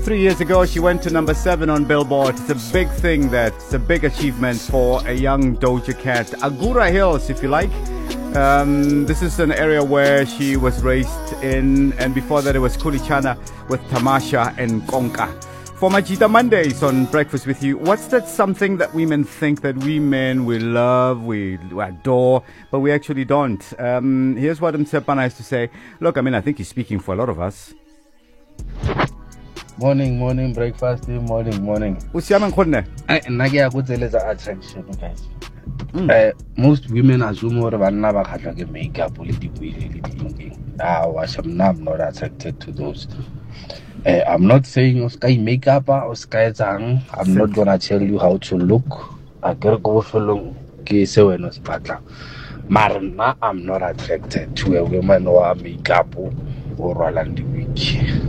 3 years ago, she went to number 7 on Billboard. It's a big thing it's a big achievement for a young Doja Cat. Agura Hills, if you like. This is an area where she was raised in, and before that it was Kulichana with Tamasha and Konka. For Majita Mondays on Breakfast with You, what's that something that women think that we men, we love, we adore, but we actually don't? Here's what Mtsepana has to say. Look, I think he's speaking for a lot of us. Morning, breakfast, morning. Usiama nkhonne. Nagia kuzeleza attraction, guys. Most women assume or banna ba khatla ke makeup le dibuile le ding. I'm not attracted to those. I'm not saying sky makeup or sky zang. I'm not gonna tell you how to look. I can go for long. I'm not attracted to a woman or makeup or Roland Wiki.